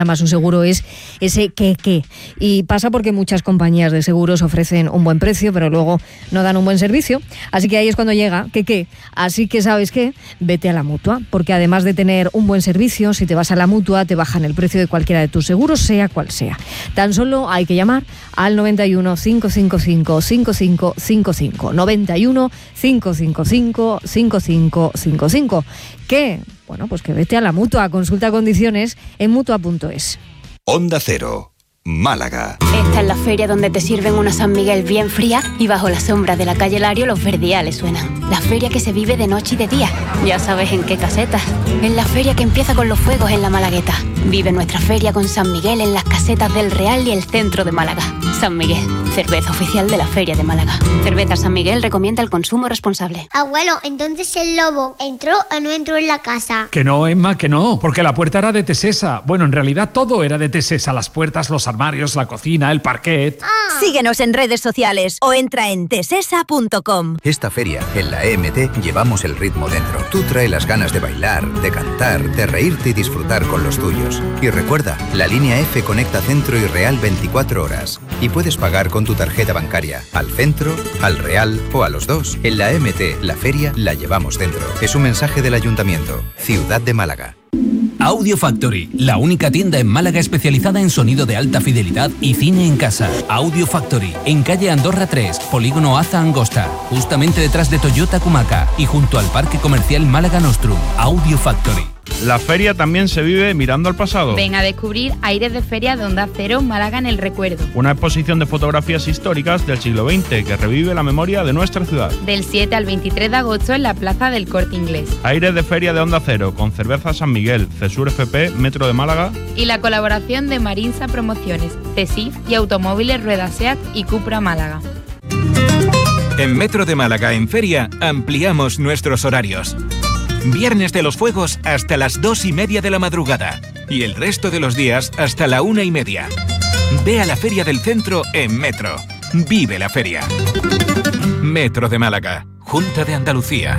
Además, un seguro es ese qué. Y pasa porque muchas compañías de seguros ofrecen un buen precio, pero luego no dan un buen servicio. Así que ahí es cuando llega qué. Así que, ¿sabes qué? Vete a la Mutua. Porque además de tener un buen servicio, si te vas a la Mutua, te bajan el precio de cualquiera de tus seguros, sea cual sea. Tan solo hay que llamar al 91 555 5555. 91 555 5555. ¿Qué? Bueno, pues que vete a la Mutua. Consulta condiciones en Mutua.es. Onda Cero, Málaga. Esta es la feria donde te sirven una San Miguel bien fría y bajo la sombra de la calle Lario los verdiales suenan. La feria que se vive de noche y de día. Ya sabes en qué casetas. En la feria que empieza con los fuegos en la Malagueta. Vive nuestra feria con San Miguel en las casetas del Real y el centro de Málaga. San Miguel, cerveza oficial de la Feria de Málaga. Cerveza San Miguel recomienda el consumo responsable. Abuelo, entonces el lobo ¿entró o no entró en la casa? Que no, Emma, que no, porque la puerta era de Tesesa. Bueno, en realidad todo era de Tesesa. Las puertas, los armarios, la cocina, el parquet. Síguenos en redes sociales o entra en tesesa.com. Esta feria, en la EMT, llevamos el ritmo dentro. Tú trae las ganas de bailar, de cantar, de reírte y disfrutar con los tuyos. Y recuerda, la línea F conecta Centro y Real 24 horas. Y puedes pagar con tu tarjeta bancaria al Centro, al Real o a los dos. En la EMT, la feria la llevamos dentro. Es un mensaje del Ayuntamiento. Ciudad de Málaga. Audio Factory, la única tienda en Málaga especializada en sonido de alta fidelidad y cine en casa. Audio Factory, en calle Andorra 3, Polígono Aza Angosta, justamente detrás de Toyota Kumaca y junto al Parque Comercial Málaga Nostrum. Audio Factory. La feria también se vive mirando al pasado. Ven a descubrir Aires de Feria de Onda Cero Málaga en el Recuerdo. Una exposición de fotografías históricas del siglo XX que revive la memoria de nuestra ciudad. Del 7 al 23 de agosto en la Plaza del Corte Inglés. Aires de Feria de Onda Cero con Cerveza San Miguel, Cesur FP, Metro de Málaga. Y la colaboración de Marinsa Promociones, CESIF y Automóviles Rueda Seat y Cupra Málaga. En Metro de Málaga en Feria ampliamos nuestros horarios. Viernes de los Fuegos hasta las 2:30 de la madrugada y el resto de los días hasta la 1:30. Ve a la Feria del Centro en Metro. Vive la feria. Metro de Málaga, Junta de Andalucía.